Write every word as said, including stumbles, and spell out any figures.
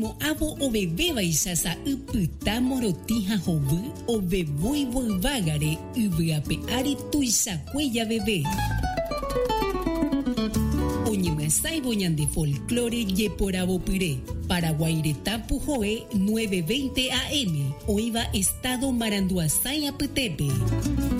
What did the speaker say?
Oñemo avo oveveva isasa ipyta morotija hovy ovevoivoivágare yvyape ári tuisakue javeve. Oñemyasãivo ñande folclore jeporavopyre. Paraguaireta Pujoe nueve veinte A M. Oiva Estado Maranduasái apytépe.